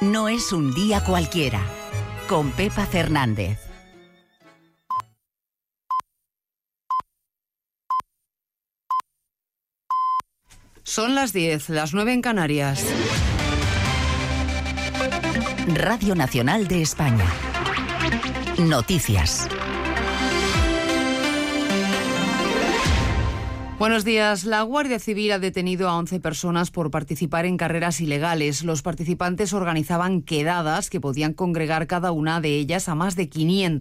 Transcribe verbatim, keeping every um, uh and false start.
No es un día cualquiera. Con Pepa Fernández. Son las diez, las nueve en Canarias. Radio Nacional de España. Noticias. Buenos días. La Guardia Civil ha detenido a once personas por participar en carreras ilegales. Los participantes organizaban quedadas que podían congregar cada una de ellas a más de quinientas.